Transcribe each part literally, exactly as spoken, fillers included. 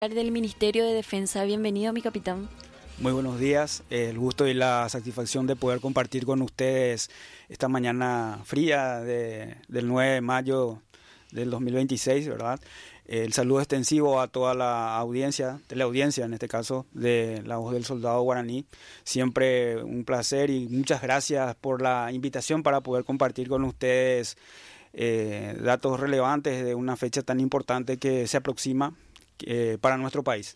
Del Ministerio de Defensa. Bienvenido, mi capitán. Muy buenos días, el gusto y la satisfacción de poder compartir con ustedes esta mañana fría de, del nueve de mayo del dos mil veintiséis, ¿verdad? El saludo extensivo a toda la audiencia, teleaudiencia en este caso, de La Voz del Soldado Guaraní. Siempre un placer y muchas gracias por la invitación para poder compartir con ustedes eh, datos relevantes de una fecha tan importante que se aproxima eh, para nuestro país.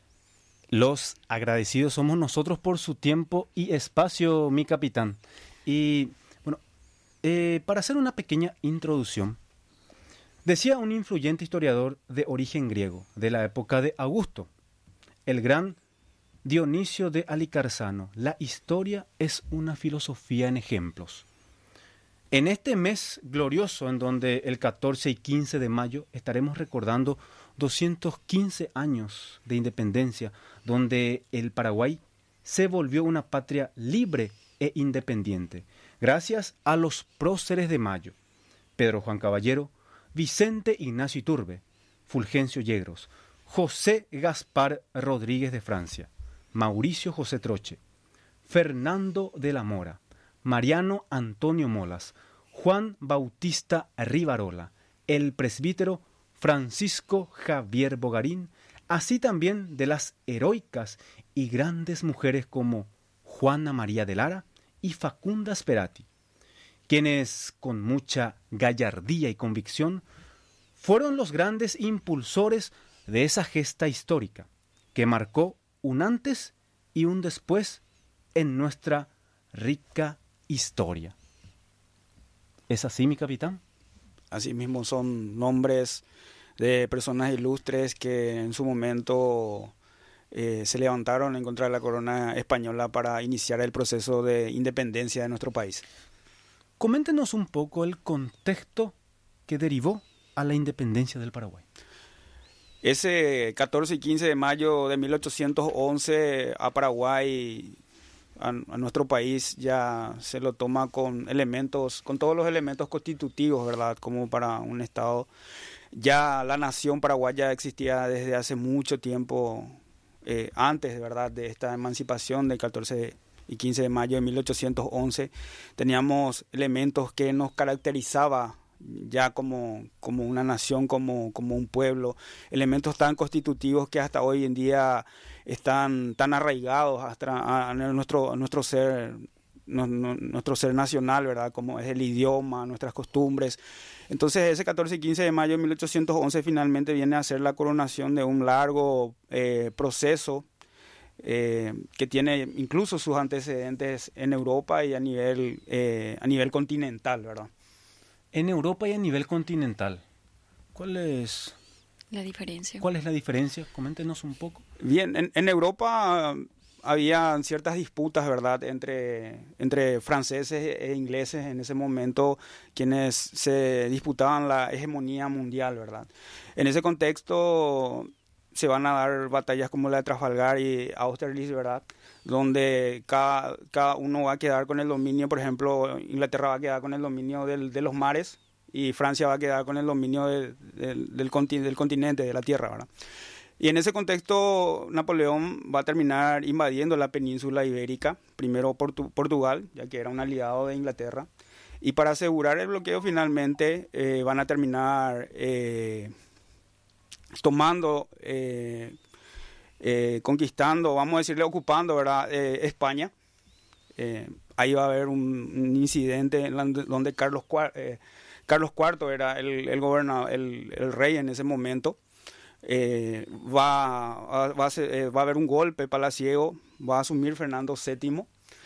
Los agradecidos somos nosotros por su tiempo y espacio, mi capitán. Y bueno, eh, para hacer una pequeña introducción, decía un influyente historiador de origen griego, de la época de Augusto, el gran Dionisio de Alicarnasio: la historia es una filosofía en ejemplos. En este mes glorioso, en donde el catorce y quince de mayo estaremos recordando doscientos quince años de independencia, donde el Paraguay se volvió una patria libre e independiente, gracias a los próceres de Mayo: Pedro Juan Caballero, Vicente Ignacio Iturbe, Fulgencio Yegros, José Gaspar Rodríguez de Francia, Mauricio José Troche, Fernando de la Mora, Mariano Antonio Molas, Juan Bautista Rivarola, el presbítero Francisco Javier Bogarín, así también de las heroicas y grandes mujeres como Juana María de Lara y Facunda Sperati, quienes con mucha gallardía y convicción fueron los grandes impulsores de esa gesta histórica que marcó un antes y un después en nuestra rica historia. ¿Es así, mi capitán? Así mismo, son nombres de personas ilustres que en su momento eh, se levantaron en contra de la corona española para iniciar el proceso de independencia de nuestro país. Coméntenos un poco el contexto que derivó a la independencia del Paraguay. Ese catorce y quince de mayo de mil ochocientos once a Paraguay, a, a nuestro país, ya se lo toma con elementos, con todos los elementos constitutivos, ¿verdad? Como para un Estado. Ya la nación paraguaya existía desde hace mucho tiempo, eh, antes, ¿verdad?, de esta emancipación del catorce y quince de mayo de mil ochocientos once. Teníamos elementos que nos caracterizaba ya como, como una nación, como, como un pueblo, elementos tan constitutivos que hasta hoy en día están tan arraigados hasta a, a nuestro, a nuestro ser, no, no, nuestro ser nacional, ¿verdad?, como es el idioma, nuestras costumbres. Entonces ese catorce y quince de mayo de mil ochocientos once finalmente viene a ser la coronación de un largo eh, proceso eh, que tiene incluso sus antecedentes en Europa y a nivel, eh, a nivel continental, ¿verdad? En Europa y a nivel continental, ¿cuál es la diferencia? ¿Cuál es la diferencia? Coméntenos un poco. Bien, en, en Europa había ciertas disputas, ¿verdad?, entre, entre franceses e ingleses en ese momento, quienes se disputaban la hegemonía mundial, ¿verdad? En ese contexto se van a dar batallas como la de Trafalgar y Austerlitz, ¿verdad?, donde cada, cada uno va a quedar con el dominio. Por ejemplo, Inglaterra va a quedar con el dominio del, de los mares y Francia va a quedar con el dominio de, de, del, conti, del continente, de la tierra, ¿verdad? Y en ese contexto Napoleón va a terminar invadiendo la península ibérica, primero Portu, Portugal, ya que era un aliado de Inglaterra, y para asegurar el bloqueo finalmente eh, van a terminar eh, tomando... Eh, Eh, conquistando, vamos a decirle ocupando, ¿verdad?, eh, España. Eh, ahí va a haber un, un incidente en la, donde Carlos, eh, Carlos cuarto era el, el gobernador, el, el rey en ese momento. Eh, va, a, va, a ser, eh, va a haber un golpe palaciego, va a asumir Fernando séptimo.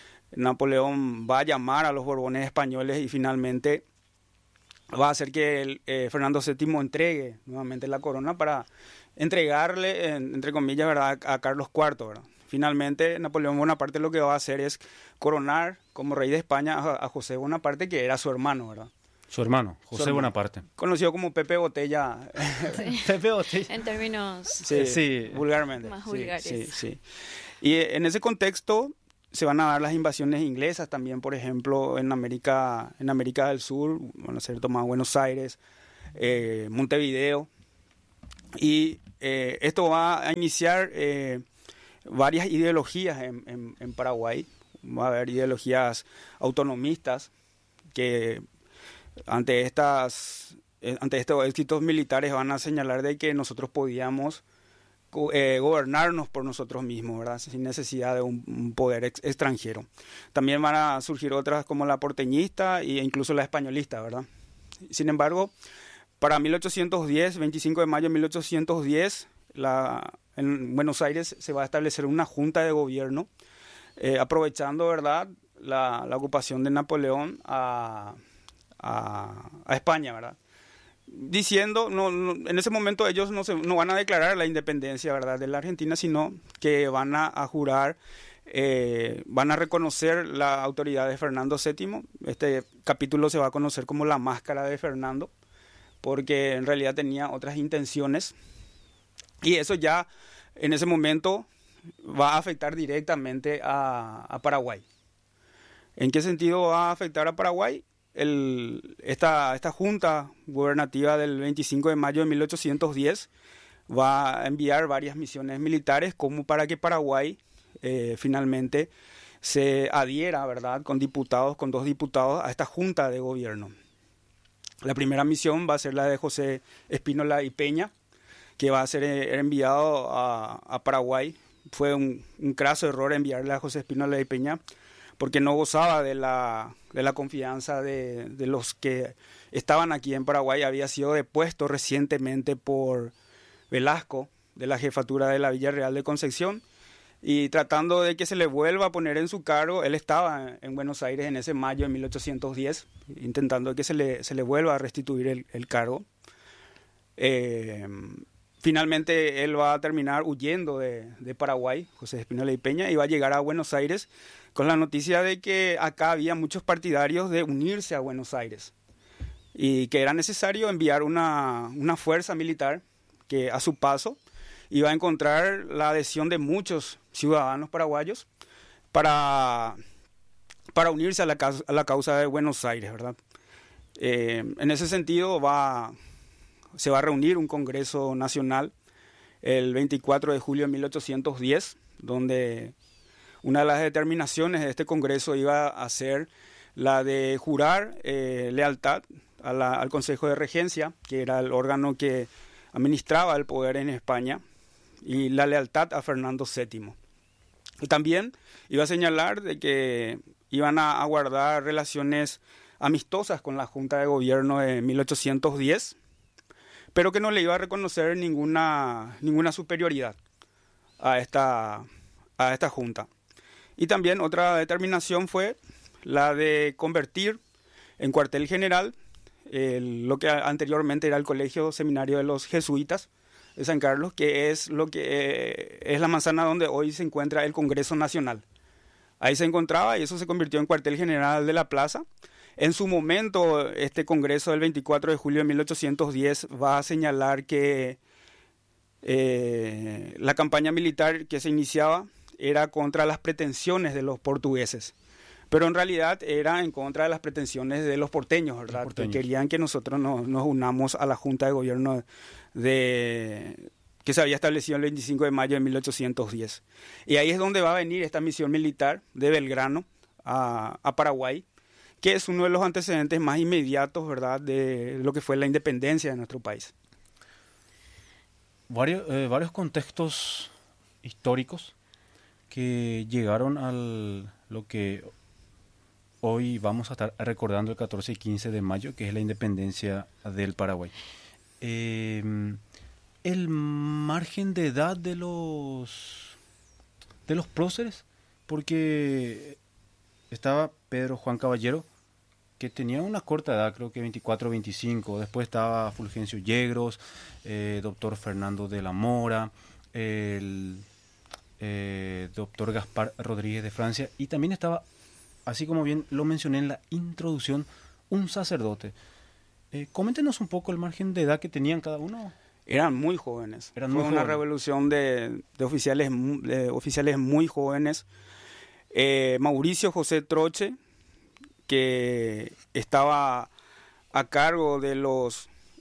Napoleón va a llamar a los Borbones españoles y finalmente va a hacer que el, eh, Fernando séptimo entregue nuevamente la corona para entregarle, entre comillas, ¿verdad?, a Carlos cuarto, ¿verdad? Finalmente, Napoleón Bonaparte lo que va a hacer es coronar como rey de España a, a José Bonaparte, que era su hermano, ¿verdad? Su hermano, José su hermano, Bonaparte. Conocido como Pepe Botella. Sí. Pepe Botella. En términos sí, sí, vulgarmente. Más sí, vulgares. Sí, sí. Y en ese contexto se van a dar las invasiones inglesas también, por ejemplo, en América, en América del Sur, van a ser tomadas Buenos Aires, eh, Montevideo. Y eh, esto va a iniciar eh, varias ideologías en, en, en Paraguay. Va a haber ideologías autonomistas que ante estas eh, ante estos éxitos militares van a señalar de que nosotros podíamos eh, gobernarnos por nosotros mismos, ¿verdad? Sin necesidad de un, un poder ex extranjero. También van a surgir otras como la porteñista e incluso la españolista, ¿verdad? Sin embargo, para mil ochocientos diez, veinticinco de mayo de mil ochocientos diez, la, en Buenos Aires se va a establecer una junta de gobierno, eh, aprovechando, ¿verdad?, la, la ocupación de Napoleón a, a, a España, ¿verdad? Diciendo, no, no, en ese momento ellos no, se, no van a declarar la independencia, ¿verdad?, de la Argentina, sino que van a, a jurar, eh, van a reconocer la autoridad de Fernando séptimo. Este capítulo se va a conocer como la máscara de Fernando, porque en realidad tenía otras intenciones, y eso ya en ese momento va a afectar directamente a, a Paraguay. ¿En qué sentido va a afectar a Paraguay? El, esta, esta junta gubernativa del veinticinco de mayo de mil ochocientos diez va a enviar varias misiones militares como para que Paraguay eh, finalmente se adhiera, ¿verdad?, con diputados, con dos diputados a esta junta de gobierno. La primera misión va a ser la de José Espínola y Peña, que va a ser enviado a, a Paraguay. Fue un, un craso error enviarle a José Espínola y Peña, porque no gozaba de la, de la confianza de, de los que estaban aquí en Paraguay. Había sido depuesto recientemente por Velasco, de la jefatura de la Villa Real de Concepción, y tratando de que se le vuelva a poner en su cargo. Él estaba en Buenos Aires en ese mayo de mil ochocientos diez, intentando que se le, se le vuelva a restituir el, el cargo. Eh, finalmente él va a terminar huyendo de, de Paraguay, José Espínola y Peña, y va a llegar a Buenos Aires con la noticia de que acá había muchos partidarios de unirse a Buenos Aires y que era necesario enviar una, una fuerza militar que a su paso iba a encontrar la adhesión de muchos ciudadanos paraguayos para, para unirse a la, a la causa de Buenos Aires, ¿verdad? Eh, en ese sentido va, se va a reunir un Congreso Nacional el veinticuatro de julio de mil ochocientos diez, donde una de las determinaciones de este Congreso iba a ser la de jurar eh, lealtad a la, al Consejo de Regencia, que era el órgano que administraba el poder en España, y la lealtad a Fernando séptimo. Y también iba a señalar de que iban a, a guardar relaciones amistosas con la Junta de Gobierno de mil ochocientos diez, pero que no le iba a reconocer ninguna, ninguna superioridad a esta, a esta Junta. Y también otra determinación fue la de convertir en cuartel general el, lo que anteriormente era el Colegio Seminario de los Jesuitas de San Carlos, que es lo que eh, es la manzana donde hoy se encuentra el Congreso Nacional. Ahí se encontraba y eso se convirtió en cuartel general de la plaza. En su momento, este Congreso del veinticuatro de julio de mil ochocientos diez va a señalar que eh, la campaña militar que se iniciaba era contra las pretensiones de los portugueses, pero en realidad era en contra de las pretensiones de los porteños, ¿verdad? Los porteños. Que querían que nosotros nos, nos unamos a la Junta de Gobierno de, que se había establecido el veinticinco de mayo de mil ochocientos diez. Y ahí es donde va a venir esta misión militar de Belgrano a, a Paraguay, que es uno de los antecedentes más inmediatos, ¿verdad?, de lo que fue la independencia de nuestro país. Varios, eh, varios contextos históricos que llegaron a lo que hoy vamos a estar recordando el catorce y quince de mayo, que es la independencia del Paraguay. Eh, el margen de edad de los de los próceres, porque estaba Pedro Juan Caballero, que tenía una corta edad, creo que veinticuatro o veinticinco. Después estaba Fulgencio Yegros, eh, doctor Fernando de la Mora, el eh, doctor Gaspar Rodríguez de Francia, y también estaba, así como bien lo mencioné en la introducción, un sacerdote. Eh, coméntenos un poco el margen de edad que tenían cada uno. Eran muy jóvenes. Eran Fue muy una jóvenes. revolución de, de, oficiales, de oficiales muy jóvenes. Eh, Mauricio José Troche, que estaba a cargo de los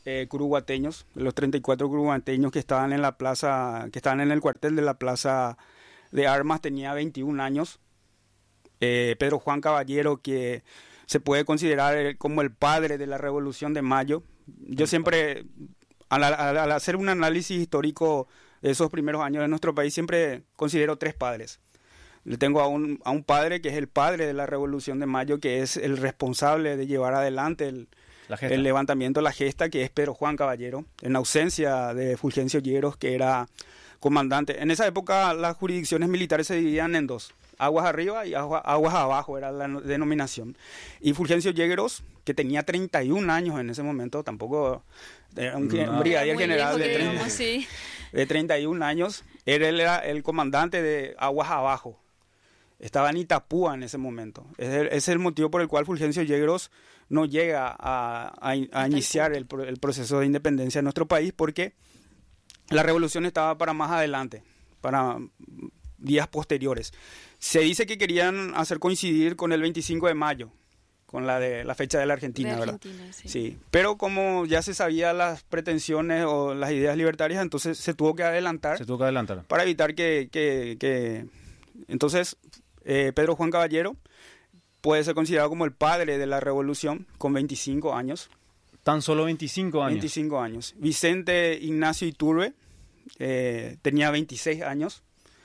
eh, curuguateños, de los treinta y cuatro curuguateños que estaban en la plaza, que estaban en el cuartel de la Plaza de Armas, tenía veintiún años. Eh, Pedro Juan Caballero, que se puede considerar como el padre de la Revolución de Mayo. Yo siempre, al, al, al hacer un análisis histórico de esos primeros años de nuestro país, siempre considero tres padres. Le tengo a un, a un padre que es el padre de la Revolución de Mayo, que es el responsable de llevar adelante el, el levantamiento, la gesta, que es Pedro Juan Caballero, en ausencia de Fulgencio Yegros, que era comandante. En esa época las jurisdicciones militares se dividían en dos, aguas arriba y agua, aguas abajo, era la denominación. Y Fulgencio Yegros, que tenía treinta y un años en ese momento, tampoco era un, no. un brigadier general de, treinta, digamos, sí. de treinta y un años, él era el comandante de aguas abajo. Estaba en Itapúa en ese momento. Ese es el motivo por el cual Fulgencio Yegros no llega a, a, a iniciar el, el proceso de independencia de nuestro país, porque la revolución estaba para más adelante, para días posteriores. Se dice que querían hacer coincidir con el veinticinco de mayo, con la de la fecha de la Argentina, de Argentina, ¿verdad? Sí. sí. Pero como ya se sabía las pretensiones o las ideas libertarias, entonces se tuvo que adelantar. Se tuvo que adelantar. Para evitar que... que, que... Entonces... Eh, Pedro Juan Caballero puede ser considerado como el padre de la revolución, con veinticinco años. Tan solo veinticinco años. veinticinco años. Vicente Ignacio Iturbe eh, tenía veintiséis años.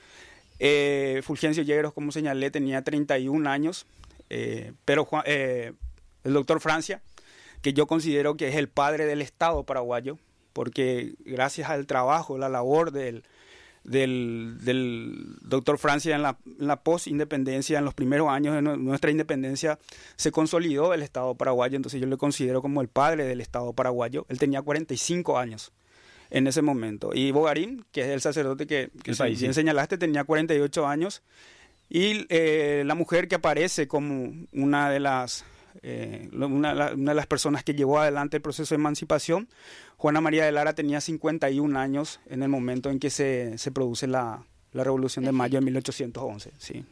Eh, Fulgencio Yegros, como señalé, tenía treinta y un años. Eh, pero Juan, eh, el doctor Francia, que yo considero que es el padre del Estado paraguayo, porque gracias al trabajo, la labor del Del, del doctor Francia en la, en la post-independencia, en los primeros años de nuestra independencia, se consolidó el Estado paraguayo. Entonces yo le considero como el padre del Estado paraguayo. Él tenía cuarenta y cinco años en ese momento. Y Bogarín, que es el sacerdote que, que país, bien sí. señalaste, tenía cuarenta y ocho años. Y eh, la mujer que aparece como una de las... Eh, una, una de las personas que llevó adelante el proceso de emancipación, Juana María de Lara, tenía cincuenta y un años en el momento en que se, se produce la, la Revolución de Mayo de mil ochocientos once. Sí.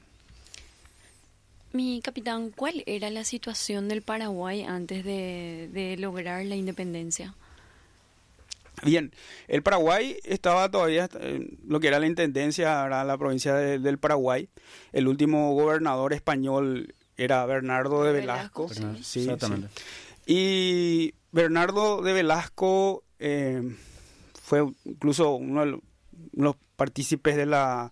Mi capitán, ¿cuál era la situación del Paraguay antes de, de lograr la independencia? Bien, el Paraguay estaba todavía, eh, lo que era la intendencia, era la provincia de, del Paraguay. El último gobernador español era Bernardo de Velasco. Velasco sí. Sí, exactamente. Sí. Y Bernardo de Velasco eh, fue incluso uno de los, uno de los partícipes de la,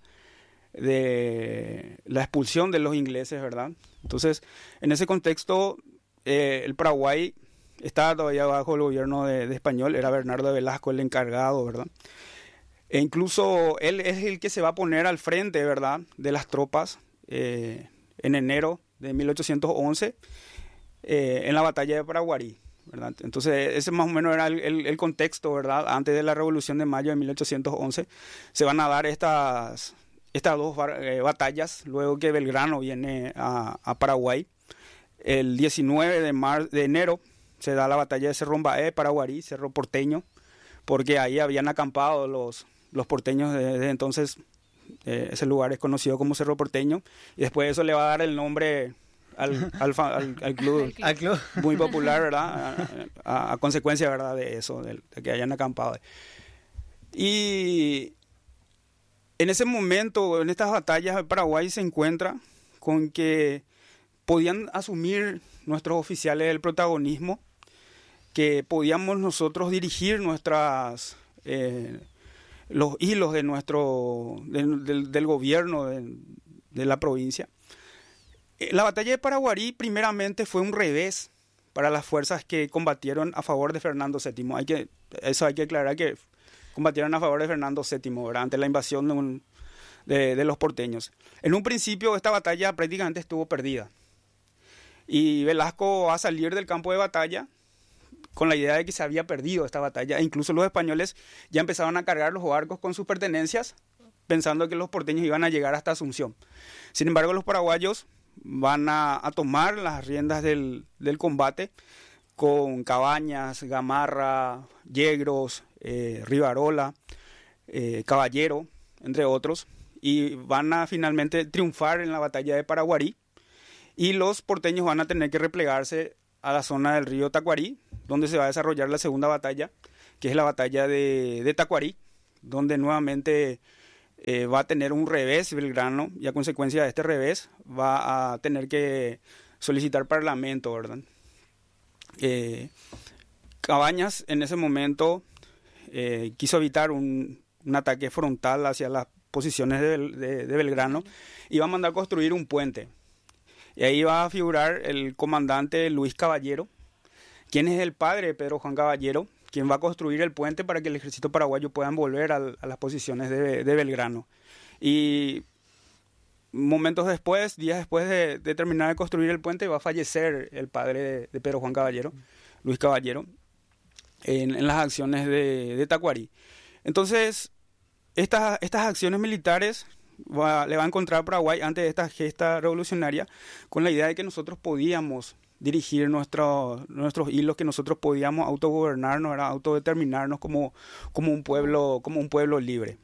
de la expulsión de los ingleses, ¿verdad? Entonces, en ese contexto, eh, el Paraguay estaba todavía bajo el gobierno de, de español, era Bernardo de Velasco el encargado, ¿verdad? E incluso él es el que se va a poner al frente, ¿verdad?, de las tropas eh, en enero de mil ochocientos once, eh, en la batalla de Paraguarí, ¿verdad? Entonces ese más o menos era el, el, el contexto, ¿verdad? Antes de la Revolución de Mayo de mil ochocientos once se van a dar estas, estas dos eh, batallas, luego que Belgrano viene a, a Paraguay. El diecinueve de, mar, de enero se da la batalla de Cerro Mbaé, Paraguarí, Cerro Porteño, porque ahí habían acampado los, los porteños desde entonces. Eh, ese lugar es conocido como Cerro Porteño, y después eso le va a dar el nombre al, al, al, al, club, al club muy popular, ¿verdad? A, a, a consecuencia, ¿verdad?, de eso, de, de que hayan acampado. Y en ese momento, en estas batallas, Paraguay se encuentra con que podían asumir nuestros oficiales el protagonismo, que podíamos nosotros dirigir nuestras... Eh, los hilos de nuestro de, de, del gobierno de, de la provincia. La batalla de Paraguarí primeramente fue un revés para las fuerzas que combatieron a favor de Fernando séptimo. Hay que, eso hay que aclarar, que combatieron a favor de Fernando séptimo, ¿verdad?, ante la invasión de, un, de, de los porteños. En un principio esta batalla prácticamente estuvo perdida. Y Velasco va a salir del campo de batalla con la idea de que se había perdido esta batalla, e incluso los españoles ya empezaban a cargar los barcos con sus pertenencias, pensando que los porteños iban a llegar hasta Asunción. Sin embargo, los paraguayos van a, a tomar las riendas del, del combate con Cabañas, Gamarra, Yegros, eh, Rivarola, eh, Caballero, entre otros, y van a finalmente triunfar en la batalla de Paraguarí, y los porteños van a tener que replegarse a la zona del río Tacuarí, donde se va a desarrollar la segunda batalla, que es la batalla de, de Tacuarí, donde nuevamente eh, va a tener un revés Belgrano, y a consecuencia de este revés va a tener que solicitar parlamento, ¿verdad? Eh, Cabañas en ese momento eh, quiso evitar un, un ataque frontal hacia las posiciones de, de, de Belgrano y va a mandar construir un puente. Y ahí va a figurar el comandante Luis Caballero, quien es el padre de Pedro Juan Caballero, quien va a construir el puente para que el ejército paraguayo pueda volver a, a las posiciones de, de Belgrano. Y momentos después, días después de, de terminar de construir el puente, va a fallecer el padre de, de Pedro Juan Caballero, Luis Caballero, en, en las acciones de, de Tacuarí. Entonces, estas, estas acciones militares va, le va a encontrar Paraguay antes de esta gesta revolucionaria con la idea de que nosotros podíamos dirigir nuestro, nuestros hilos, que nosotros podíamos autogobernarnos, ¿verdad? Autodeterminarnos como, como, un pueblo, como un pueblo libre.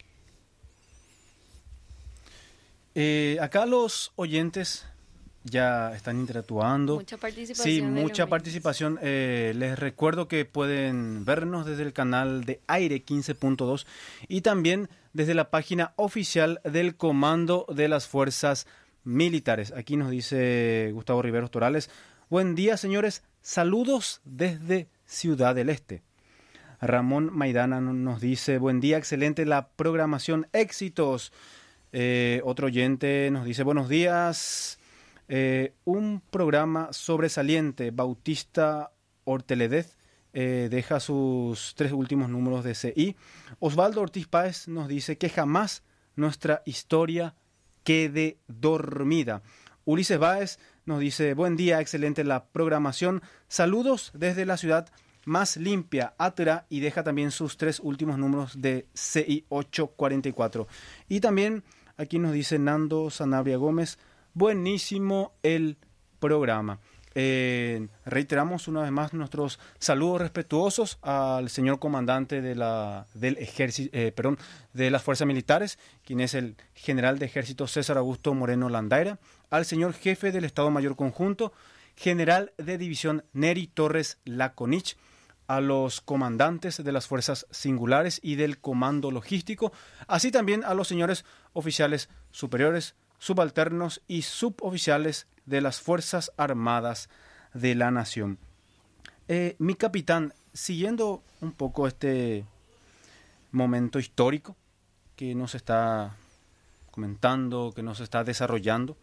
Eh, acá los oyentes ya están interactuando. Mucha participación. Sí, de mucha los participación. Eh, les recuerdo que pueden vernos desde el canal de Aire quince punto dos y también desde la página oficial del Comando de las Fuerzas Militares. Aquí nos dice Gustavo Riveros Torales: buen día, señores, saludos desde Ciudad del Este. Ramón Maidana nos dice: buen día, excelente la programación, éxitos. Eh, otro oyente nos dice: buenos días, eh, un programa sobresaliente. Bautista Orteledez eh, deja sus tres últimos números de C I. Osvaldo Ortiz Páez nos dice que jamás nuestra historia quede dormida. Ulises Báez nos dice: buen día, excelente la programación, saludos desde la ciudad más limpia, Atra, y deja también sus tres últimos números de C I ochocientos cuarenta y cuatro. Y también aquí nos dice Nando Sanabria Gómez: buenísimo el programa. Eh, reiteramos una vez más nuestros saludos respetuosos al señor comandante de la del ejército, eh, perdón, de las fuerzas militares, quien es el general de ejército César Augusto Moreno Landaira, al señor jefe del Estado Mayor Conjunto, general de división Neri Torres Laconich, a los comandantes de las fuerzas singulares y del comando logístico, así también a los señores oficiales superiores, subalternos y suboficiales de las Fuerzas Armadas de la Nación. Eh, mi capitán, siguiendo un poco este momento histórico que nos está comentando, que nos está desarrollando,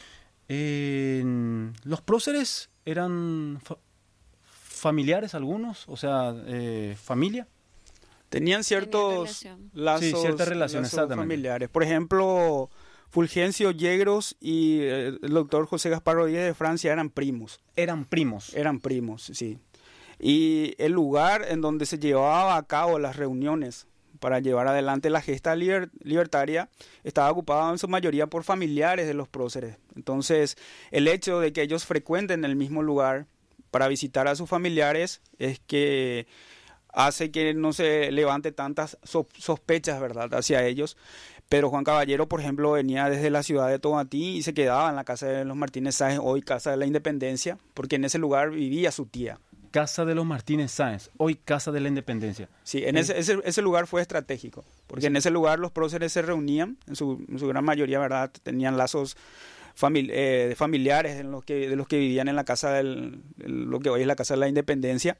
eh, los próceres eran fa- familiares algunos, o sea, eh, familia. Tenían ciertos relación. lazos, Sí, ciertas relaciones, lazos exactamente. familiares. Por ejemplo, Fulgencio Yegros y eh, el doctor José Gaspar Rodríguez de Francia eran primos. Eran primos. Eran primos, sí. Y el lugar en donde se llevaba a cabo las reuniones para llevar adelante la gesta liber- libertaria estaba ocupado en su mayoría por familiares de los próceres. Entonces, el hecho de que ellos frecuenten el mismo lugar para visitar a sus familiares es que hace que no se levante tantas so- sospechas, ¿verdad?, hacia ellos. Pero Juan Caballero, por ejemplo, venía desde la ciudad de Tomatí y se quedaba en la casa de los Martínez Sáenz, hoy Casa de la Independencia, porque en ese lugar vivía su tía. Casa de los Martínez Sáenz, hoy Casa de la Independencia. Sí, en ese, ese, ese lugar fue estratégico, porque en ese lugar los próceres se reunían, en su, en su gran mayoría, ¿verdad?, tenían lazos famili- eh, familiares en los que, de los que vivían en la casa del, lo que hoy es la Casa de la Independencia.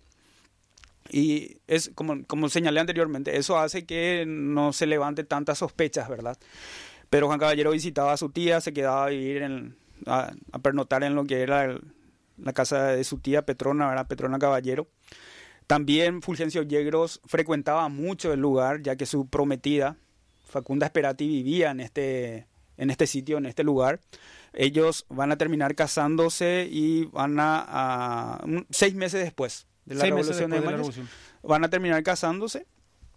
Y es como, como señalé anteriormente, eso hace que no se levante tantas sospechas, ¿verdad? Pero Juan Caballero visitaba a su tía, se quedaba a vivir, en, a, a pernoctar en lo que era el, la casa de su tía Petrona, ¿verdad? Petrona Caballero. También Fulgencio Yegros frecuentaba mucho el lugar, ya que su prometida, Facunda Esperati, vivía en este, en este sitio, en este lugar. Ellos van a terminar casándose y van a, a un, seis meses después de la Seis meses Revolución de después de la Mayo, Revolución. van a terminar casándose.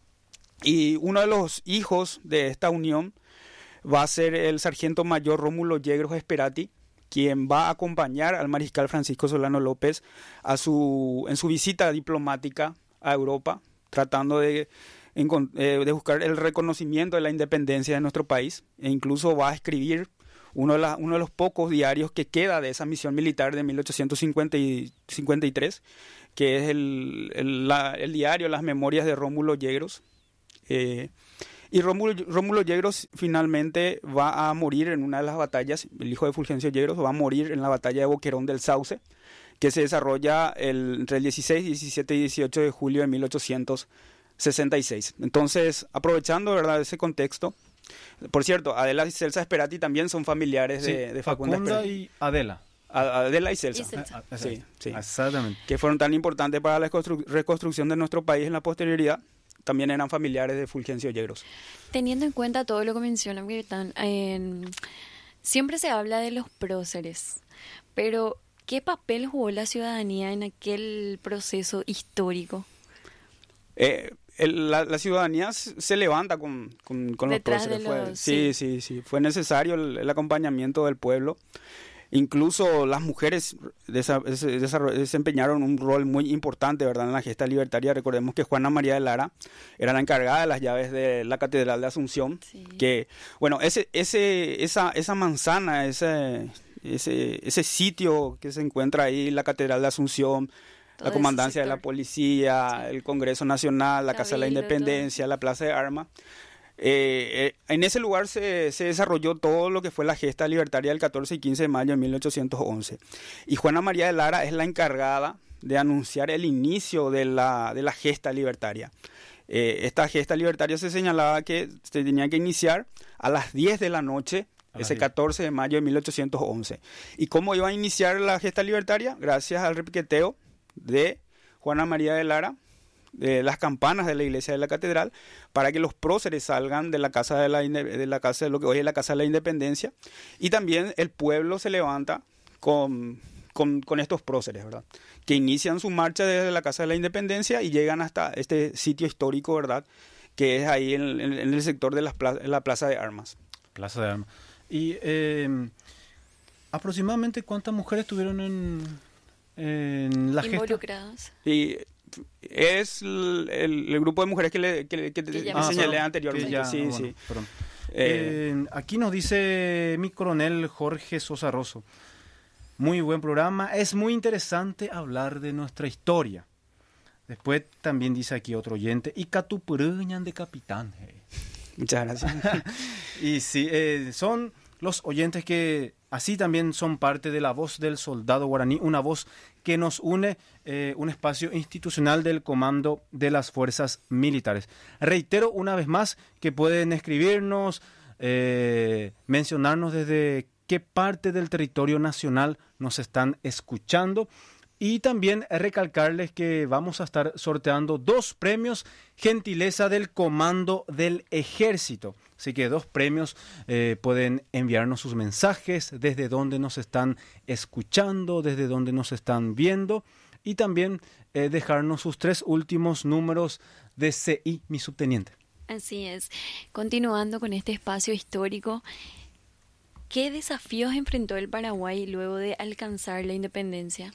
Y uno de los hijos de esta unión va a ser el sargento mayor Rómulo Yegros Esperati, quien va a acompañar al mariscal Francisco Solano López a su, en su visita diplomática a Europa, tratando de, de buscar el reconocimiento de la independencia de nuestro país, e incluso va a escribir uno de, la, uno de los pocos diarios que queda de esa misión militar de mil ochocientos cincuenta y tres, que es el, el, la, el diario Las Memorias de Rómulo Yegros. Eh, y Rómulo, Rómulo Yegros finalmente va a morir en una de las batallas, el hijo de Fulgencio Yegros va a morir en la batalla de Boquerón del Sauce, que se desarrolla el, entre el dieciséis, diecisiete y dieciocho de julio de mil ochocientos sesenta y seis. Entonces, aprovechando, ¿verdad?, ese contexto. Por cierto, Adela y Celsa Sperati también son familiares sí, de, de Facunda, Facunda y Adela. Adela y Celsa. Y Celsa. Ah, sí, sí. Exactamente. Que fueron tan importantes para la reconstru- reconstrucción de nuestro país en la posterioridad. También eran familiares de Fulgencio Yegros. Teniendo en cuenta todo lo que menciona Capitán, eh, siempre se habla de los próceres, pero ¿qué papel jugó la ciudadanía en aquel proceso histórico? Eh, el, la, la ciudadanía se levanta con, con, con los próceres. De los, fue, sí, sí, sí, sí. Fue necesario el, el acompañamiento del pueblo. Incluso las mujeres desa, desempeñaron un rol muy importante, ¿verdad?, en la gesta libertaria. Recordemos que Juana María de Lara era la encargada de las llaves de la Catedral de Asunción. Sí. Que, bueno, ese, ese, esa, esa manzana, ese, ese, ese sitio que se encuentra ahí, la Catedral de Asunción, todo la comandancia de la policía, sí, el Congreso Nacional, la Casa de la Independencia, todo, la Plaza de Armas. Eh, eh, en ese lugar se, se desarrolló todo lo que fue la gesta libertaria del catorce y quince de mayo de mil ochocientos once. Y Juana María de Lara es la encargada de anunciar el inicio de la, de la gesta libertaria. Eh, esta gesta libertaria se señalaba que se tenía que iniciar a las diez de la noche, ese catorce de mayo de mil ochocientos once. ¿Y cómo iba a iniciar la gesta libertaria? Gracias al repiqueteo de Juana María de Lara, de las campanas de la iglesia de la catedral, para que los próceres salgan de la casa de la de la casa de lo que hoy es la Casa de la Independencia, y también el pueblo se levanta con, con, con estos próceres, ¿verdad?, que inician su marcha desde la Casa de la Independencia y llegan hasta este sitio histórico, ¿verdad?, que es ahí en, en, en el sector de la plaza, la Plaza de Armas. Plaza de Armas. Y eh, aproximadamente ¿cuántas mujeres tuvieron en, en la gesta? Involucradas. Y es el, el, el grupo de mujeres que, le, que, que, que ah, señalé perdón, anteriormente. Ya, sí, bueno, sí. Perdón. Eh, eh, aquí nos dice mi coronel Jorge Sosa Rosso: muy buen programa, es muy interesante hablar de nuestra historia. Después también dice aquí otro oyente: y Catupuruñan de Capitán. Muchas gracias. Y sí, eh, son los oyentes que así también son parte de la voz del soldado guaraní, una voz que nos une, eh, un espacio institucional del Comando de las Fuerzas Militares. Reitero una vez más que pueden escribirnos, eh, mencionarnos desde qué parte del territorio nacional nos están escuchando, y también recalcarles que vamos a estar sorteando dos premios gentileza del Comando del Ejército. Así que dos premios, eh, pueden enviarnos sus mensajes desde donde nos están escuchando, desde donde nos están viendo, y también eh, dejarnos sus tres últimos números de C I, mi subteniente. Así es. Continuando con este espacio histórico, ¿qué desafíos enfrentó el Paraguay luego de alcanzar la independencia?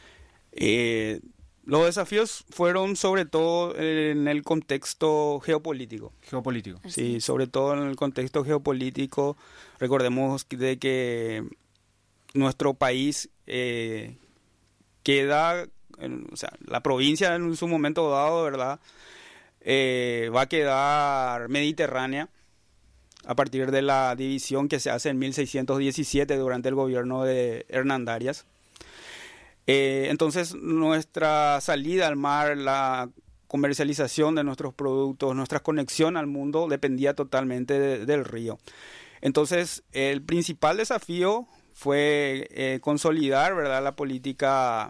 Eh, los desafíos fueron sobre todo en el contexto geopolítico. Geopolítico. Sí, sobre todo en el contexto geopolítico. Recordemos de que nuestro país eh, queda, en, o sea, la provincia en su momento dado, ¿verdad?, eh, va a quedar mediterránea a partir de la división que se hace en mil seiscientos diecisiete durante el gobierno de Hernán Darias. Eh, entonces nuestra salida al mar, la comercialización de nuestros productos, nuestra conexión al mundo dependía totalmente de, del río. Entonces el principal desafío fue eh, consolidar, ¿verdad?, la política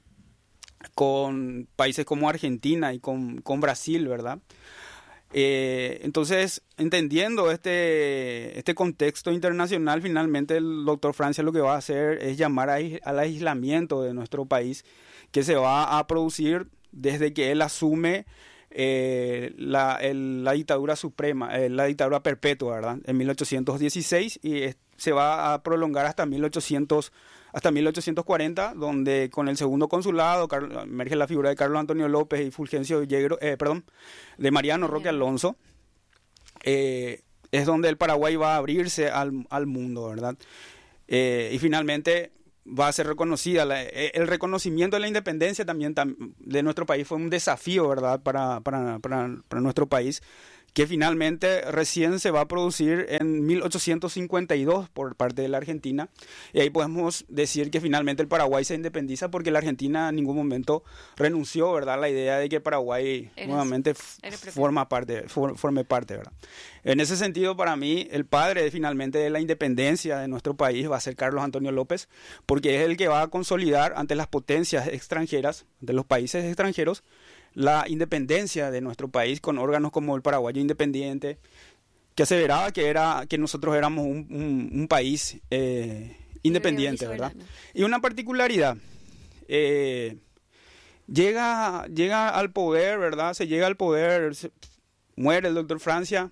con países como Argentina y con, con Brasil, ¿verdad? Eh, entonces, entendiendo este, este contexto internacional, finalmente el doctor Francia lo que va a hacer es llamar a, al aislamiento de nuestro país, que se va a producir desde que él asume eh, la, el, la dictadura suprema, eh, la dictadura perpetua, ¿verdad?, en mil ochocientos dieciséis, y es, se va a prolongar hasta mil ochocientos, hasta mil ochocientos cuarenta, donde con el segundo consulado Carlos, emerge la figura de Carlos Antonio López y Fulgencio Yegros, eh, perdón, de Mariano Roque Alonso. Eh, es donde el Paraguay va a abrirse al, al mundo, ¿verdad? Eh, y finalmente va a ser reconocida. La, el reconocimiento de la independencia también tam, de nuestro país fue un desafío, ¿verdad?, para, para, para, para nuestro país, que finalmente recién se va a producir en mil ochocientos cincuenta y dos por parte de la Argentina. Y ahí podemos decir que finalmente el Paraguay se independiza porque la Argentina en ningún momento renunció, ¿verdad?, a la idea de que Paraguay eres, nuevamente forma parte, for, forme parte, ¿verdad? En ese sentido, para mí, el padre finalmente de la independencia de nuestro país va a ser Carlos Antonio López, porque es el que va a consolidar ante las potencias extranjeras, de los países extranjeros, la independencia de nuestro país con órganos como el Paraguayo Independiente, que aseveraba que era que nosotros éramos un, un, un país eh, independiente, ¿verdad? Y una particularidad, eh, llega, llega al poder, ¿verdad? Se llega al poder, se, muere el doctor Francia,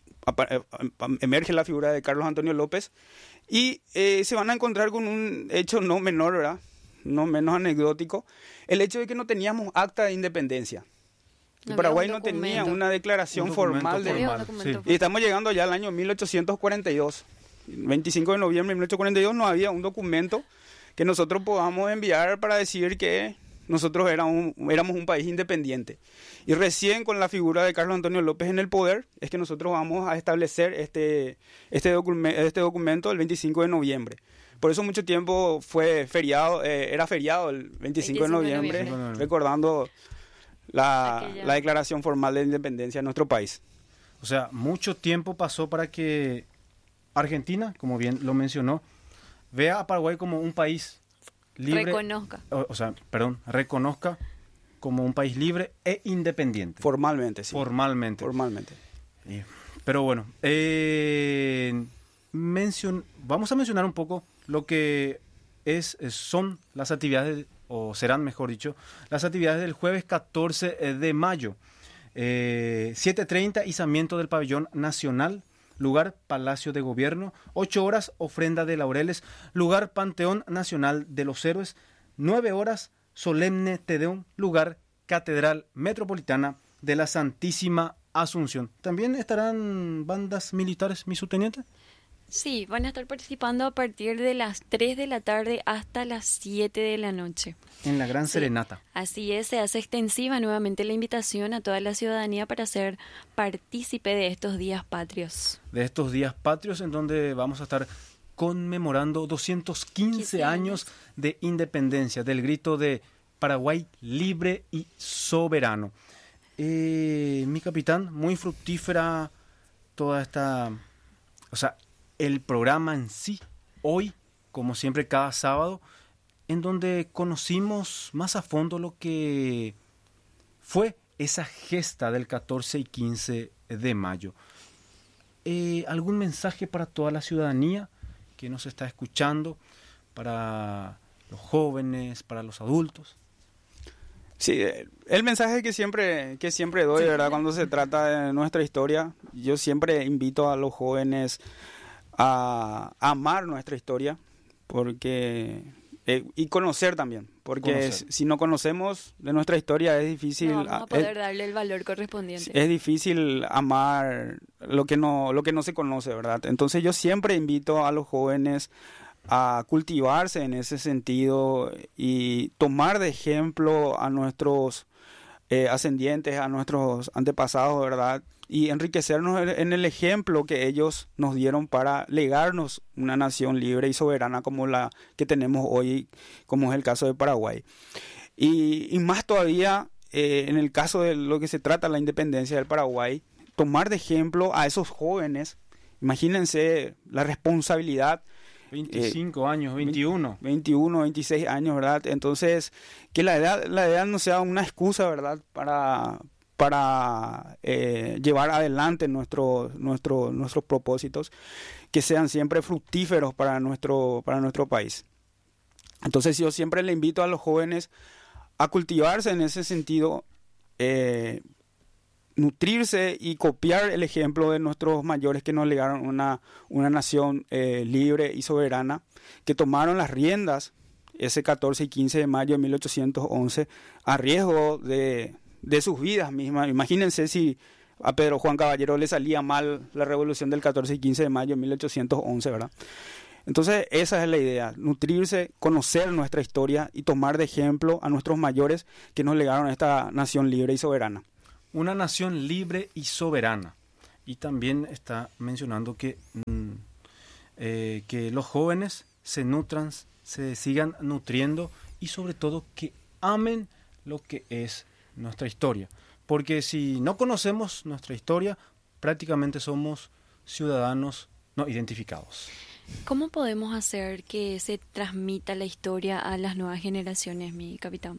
emerge la figura de Carlos Antonio López, y eh, se van a encontrar con un hecho no menor, ¿verdad?, no menos anecdótico, el hecho de que no teníamos acta de independencia. El no Paraguay no tenía una declaración un formal. De, formal. Sí. Y estamos llegando ya al año mil ochocientos cuarenta y dos. El veinticinco de noviembre de mil ochocientos cuarenta y dos no había un documento que nosotros podamos enviar para decir que nosotros éramos un, éramos un país independiente. Y recién con la figura de Carlos Antonio López en el poder es que nosotros vamos a establecer este, este, docu este documento el veinticinco de noviembre. Por eso mucho tiempo fue feriado, eh, era feriado el veinticinco de noviembre, recordando la, la declaración formal de independencia de nuestro país. O sea, mucho tiempo pasó para que Argentina, como bien lo mencionó, vea a Paraguay como un país libre. Reconozca. O, o sea, perdón, reconozca como un país libre e independiente. Formalmente, sí. Formalmente. Formalmente. Eh, pero bueno, eh, mencion, vamos a mencionar un poco lo que es, son las actividades, o serán mejor dicho, las actividades del jueves catorce de mayo. Eh, siete treinta, izamiento del pabellón nacional, lugar Palacio de Gobierno. ocho horas, ofrenda de laureles, lugar Panteón Nacional de los Héroes. nueve horas, solemne Te Deum, lugar Catedral Metropolitana de la Santísima Asunción. ¿También estarán bandas militares, mi subteniente? Sí, van a estar participando a partir de las tres de la tarde hasta las siete de la noche. En la Gran Sí, Serenata. Así es, se hace extensiva nuevamente la invitación a toda la ciudadanía para ser partícipe de estos días patrios. De estos días patrios en donde vamos a estar conmemorando doscientos quince años de independencia, del grito de Paraguay libre y soberano. Eh, mi capitán, muy fructífera toda esta... O sea, el programa en sí, hoy, como siempre cada sábado, en donde conocimos más a fondo lo que fue esa gesta del catorce y quince de mayo. Eh, ¿Algún mensaje para toda la ciudadanía que nos está escuchando, para los jóvenes, para los adultos? Sí, el mensaje que siempre, que siempre doy, sí, ¿verdad?, cuando se trata de nuestra historia, yo siempre invito a los jóvenes a amar nuestra historia, porque eh, y conocer también, porque conocer. Si no conocemos de nuestra historia es difícil, no vamos a poder es, darle el valor correspondiente. Es difícil amar lo que no lo que no se conoce, ¿verdad? Entonces yo siempre invito a los jóvenes a cultivarse en ese sentido y tomar de ejemplo a nuestros eh, ascendientes, a nuestros antepasados, ¿verdad? Y enriquecernos en el ejemplo que ellos nos dieron para legarnos una nación libre y soberana como la que tenemos hoy, como es el caso de Paraguay. Y, y más todavía, eh, en el caso de lo que se trata la independencia del Paraguay, tomar de ejemplo a esos jóvenes. Imagínense la responsabilidad. veinticinco eh, años, veintiuno. veintiuno, veintiséis años, ¿verdad? Entonces, que la edad, la edad no sea una excusa, ¿verdad?, para... para eh, llevar adelante nuestro, nuestro, nuestros propósitos, que sean siempre fructíferos para nuestro, para nuestro país. Entonces yo siempre le invito a los jóvenes a cultivarse en ese sentido, eh, nutrirse y copiar el ejemplo de nuestros mayores que nos legaron una, una nación eh, libre y soberana, que tomaron las riendas ese catorce y quince de mayo de mil ochocientos once a riesgo de... de sus vidas mismas. Imagínense si a Pedro Juan Caballero le salía mal la revolución del catorce y quince de mayo de mil ochocientos once, ¿verdad? Entonces esa es la idea, nutrirse, conocer nuestra historia y tomar de ejemplo a nuestros mayores que nos legaron a esta nación libre y soberana. Una nación libre y soberana. Y también está mencionando que, mm, eh, que los jóvenes se nutran, se sigan nutriendo y sobre todo que amen lo que es nuestra historia. Porque si no conocemos nuestra historia, prácticamente somos ciudadanos no identificados. ¿Cómo podemos hacer que se transmita la historia a las nuevas generaciones, mi capitán?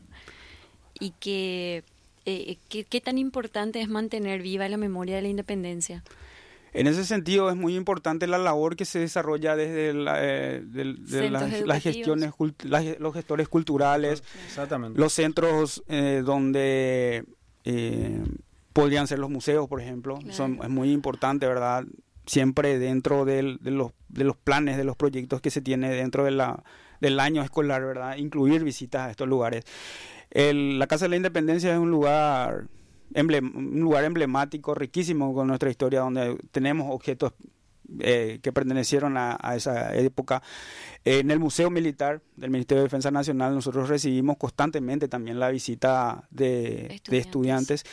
Y que, eh, que, ¿qué tan importante es mantener viva la memoria de la independencia? En ese sentido es muy importante la labor que se desarrolla desde la, eh, de, de las, las gestiones, las, los gestores culturales, exactamente, los centros eh, donde eh, podrían ser los museos, por ejemplo. Claro. Son, es muy importante, ¿verdad? Siempre dentro del, de, los, de los planes, de los proyectos que se tiene dentro de la, del año escolar, ¿verdad? Incluir visitas a estos lugares. El, la Casa de la Independencia es un lugar, emblem, un lugar emblemático, riquísimo con nuestra historia, donde tenemos objetos eh, que pertenecieron a, a esa época. Eh, en el Museo Militar del Ministerio de Defensa Nacional nosotros recibimos constantemente también la visita de estudiantes. De estudiantes.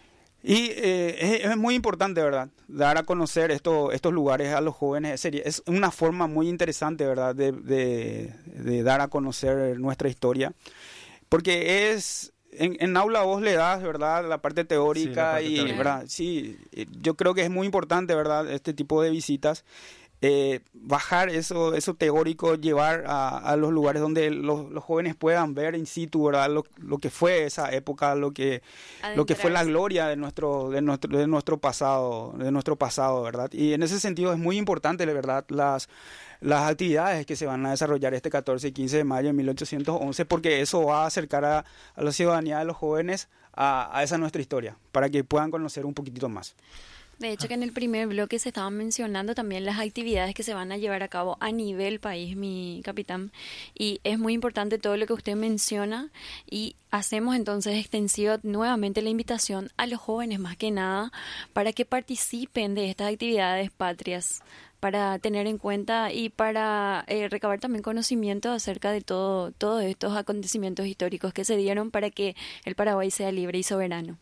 Y eh, es, es muy importante, ¿verdad?, dar a conocer esto, estos lugares a los jóvenes. Es una forma muy interesante, ¿verdad?, de, de, de dar a conocer nuestra historia. Porque es, en, en aula vos le das, ¿verdad?, la parte teórica, sí, la parte y, teórica. ¿verdad?, sí, yo creo que es muy importante, ¿verdad?, este tipo de visitas. Eh, bajar eso eso teórico, llevar a, a los lugares donde los, los jóvenes puedan ver in situ, ¿verdad?, lo, lo que fue esa época, lo que lo que fue la gloria de nuestro de nuestro de nuestro pasado, de nuestro pasado, ¿verdad? Y en ese sentido es muy importante, la verdad, las las actividades que se van a desarrollar este catorce y quince de mayo de mil ochocientos once, porque eso va a acercar a, a la ciudadanía de los jóvenes a, a esa nuestra historia, para que puedan conocer un poquitito más. De hecho, que en el primer bloque se estaban mencionando también las actividades que se van a llevar a cabo a nivel país, mi capitán. Y es muy importante todo lo que usted menciona y hacemos entonces extensiva nuevamente la invitación a los jóvenes más que nada para que participen de estas actividades patrias, para tener en cuenta y para eh, recabar también conocimiento acerca de todo, todos estos acontecimientos históricos que se dieron para que el Paraguay sea libre y soberano.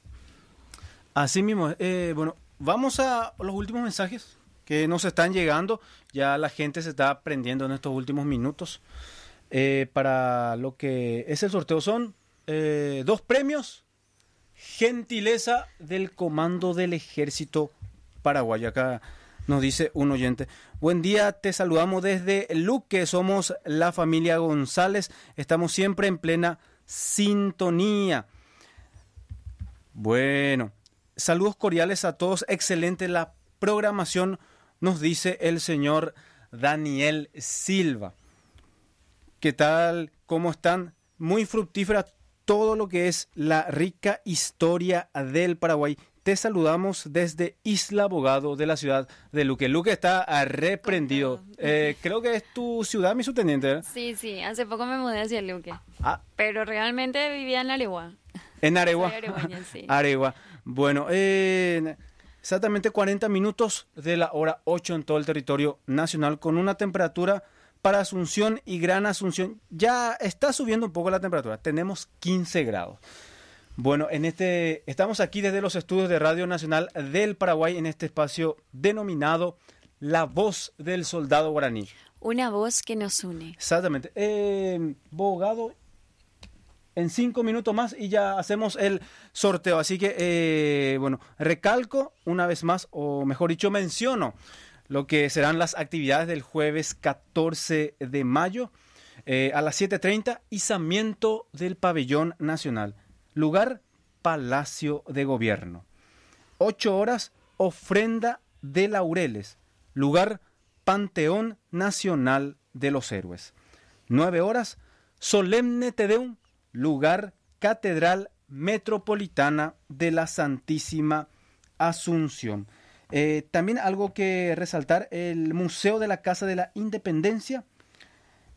Así mismo, eh, bueno, vamos a los últimos mensajes que nos están llegando. Ya la gente se está aprendiendo en estos últimos minutos. Eh, para lo que es el sorteo son eh, dos premios. Gentileza del Comando del Ejército Paraguayo. Acá nos dice un oyente: buen día, te saludamos desde Luque. Somos la familia González. Estamos siempre en plena sintonía. Bueno. Saludos cordiales a todos. Excelente la programación, nos dice el señor Daniel Silva. ¿Qué tal? ¿Cómo están? Muy fructífera todo lo que es la rica historia del Paraguay. Te saludamos desde Isla Abogado de la ciudad de Luque. Luque está reprendido. Eh, creo que es tu ciudad, mi subteniente, ¿eh? Sí, sí. Hace poco me mudé hacia Luque. Ah. Pero realmente vivía en Aregua. En Aregua. Soy areguaña, sí. Aregua. Bueno, eh, exactamente cuarenta minutos de la hora ocho en todo el territorio nacional, con una temperatura para Asunción y Gran Asunción. Ya está subiendo un poco la temperatura. Tenemos quince grados. Bueno, en este estamos aquí desde los estudios de Radio Nacional del Paraguay en este espacio denominado La Voz del Soldado Guaraní. Una voz que nos une. Exactamente. Eh, abogado, en cinco minutos más y ya hacemos el sorteo. Así que, eh, bueno, recalco una vez más, o mejor dicho, menciono lo que serán las actividades del jueves catorce de mayo eh, a las siete treinta, izamiento del Pabellón Nacional. Lugar, Palacio de Gobierno. ocho horas, ofrenda de laureles. Lugar, Panteón Nacional de los Héroes. nueve horas, solemne Te Deum. Lugar, Catedral Metropolitana de la Santísima Asunción. Eh, también algo que resaltar, el Museo de la Casa de la Independencia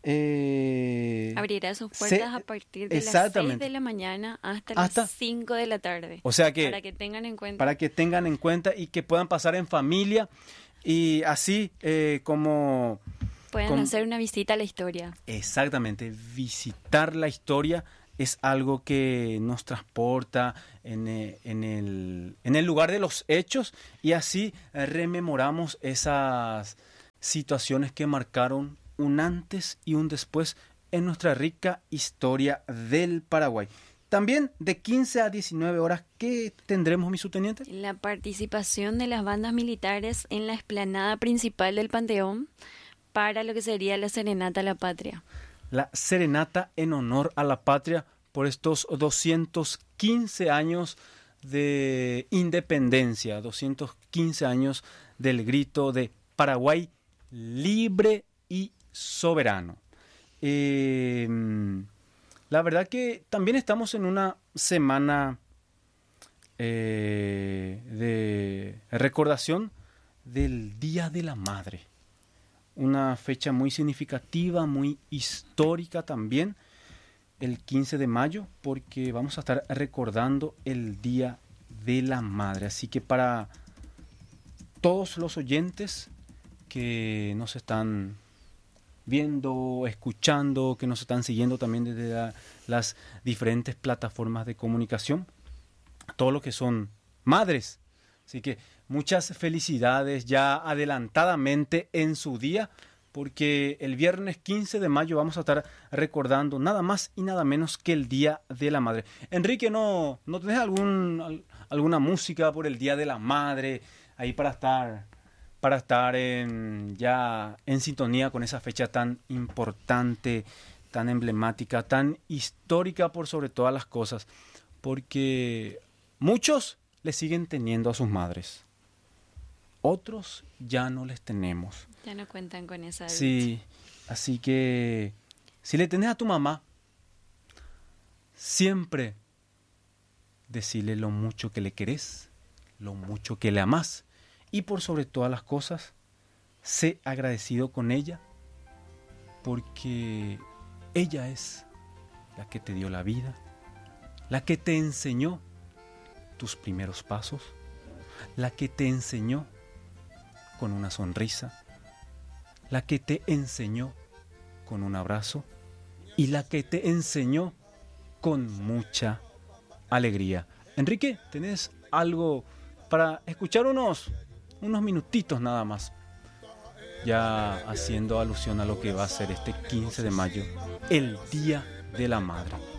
Eh, Abrirá sus puertas se- a partir de las seis exactamente. de la mañana hasta, Hasta- las cinco de la tarde. O sea que para que tengan en cuenta. para que tengan en cuenta y que puedan pasar en familia y así eh, como Pueden com- hacer una visita a la historia. exactamente visitar la historia es algo que nos transporta en, eh, en el, en el lugar de los hechos y así eh, rememoramos esas situaciones que marcaron un antes y un después en nuestra rica historia del Paraguay. También de quince a diecinueve horas, ¿qué tendremos, mi subteniente? La participación de las bandas militares en la explanada principal del Panteón para lo que sería la Serenata a la Patria. La serenata en honor a la patria por estos doscientos quince años de independencia, doscientos quince años del grito de Paraguay libre y soberano. Eh, la verdad que también estamos en una semana eh, de recordación del Día de la Madre. Una fecha muy significativa, muy histórica también, el quince de mayo, porque vamos a estar recordando el Día de la Madre. Así que para todos los oyentes que nos están viendo, escuchando, que nos están siguiendo también desde la- las diferentes plataformas de comunicación, todos los que son madres. Así que muchas felicidades ya adelantadamente en su día, porque el viernes quince de mayo vamos a estar recordando nada más y nada menos que el Día de la Madre. Enrique, ¿no, no tenés algún, al- alguna música por el Día de la Madre ahí para estar, para estar en, ya en sintonía con esa fecha tan importante, tan emblemática, tan histórica por sobre todas las cosas? Porque muchos le siguen teniendo a sus madres. Otros ya no les tenemos. Ya no cuentan con esa dicha. Sí, así que si le tenés a tu mamá, siempre decirle lo mucho que le querés, lo mucho que le amás y por sobre todas las cosas, sé agradecido con ella porque ella es la que te dio la vida, la que te enseñó tus primeros pasos, la que te enseñó con una sonrisa, la que te enseñó con un abrazo y la que te enseñó con mucha alegría. Enrique, ¿tenés algo para escuchar unos, unos minutitos nada más? Ya haciendo alusión a lo que va a ser este quince de mayo, el Día de la Madre.